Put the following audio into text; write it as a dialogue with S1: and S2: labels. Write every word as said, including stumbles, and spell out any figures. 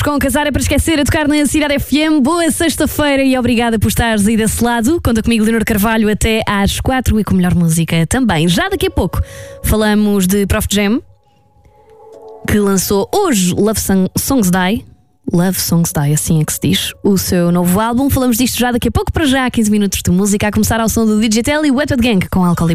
S1: Com Casar é para esquecer, a tocar na Cidade F M. Boa sexta-feira e obrigada por estares aí desse lado. Conta comigo, Leonor Carvalho, até às quatro e com melhor música também. Já daqui a pouco falamos de Prof Jam, que lançou hoje Love Song, Songs Die. Love Songs Die, assim é que se diz, o seu novo álbum. Falamos disto já daqui a pouco. Para já, quinze minutos de música, a começar ao som do D J Telly e Wet Wet Gang com Alcohol.